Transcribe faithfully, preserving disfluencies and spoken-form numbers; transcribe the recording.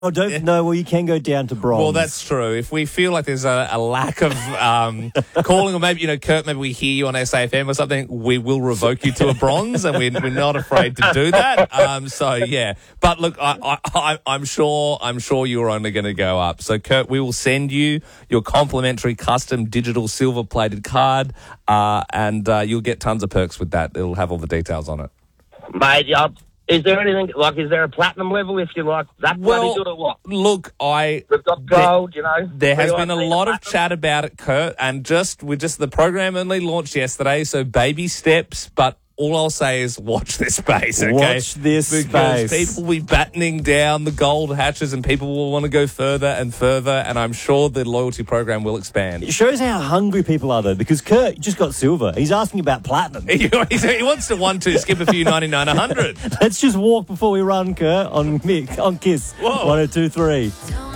Oh, don't yeah. no. Well, you can go down to bronze. Well, that's true. If we feel like there's a, a lack of um, calling, or maybe you know, Kurt, maybe we hear you on S A F M or something, we will revoke you to a bronze, and we're, we're not afraid to do that. Um, so yeah, but look, I, I, I'm sure, I'm sure you're only going to go up. So Kurt, we will send you your complimentary custom digital silver plated card, uh, and uh, you'll get tons of perks with that. It'll have all the details on it, mate. Yeah. Is there anything, like, is there a platinum level if you like that well, bloody good or what? Look, I... We've got gold, you know. There has been a lot of chat about it, Kurt, and just, we just, the program only launched yesterday, so baby steps, but all I'll say is watch this space, okay? Watch this because space. People will be battening down the gold hatches and people will want to go further and further, and I'm sure the loyalty program will expand. It shows how hungry people are, though, because Kurt just got silver. He's asking about platinum. he, he wants to one, two, skip a few, ninety-nine, one hundred. Let's just walk before we run, Kurt, on Mick, on Kiss. Whoa. One, two, three.